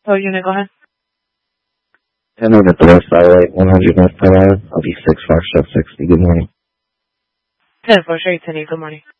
Oh, unit, go ahead. 10 Unit Door, Satellite, 100 North Park Ave. I'll be 6 Foxtrot 60. Good morning. 10 for sure, 10, good morning.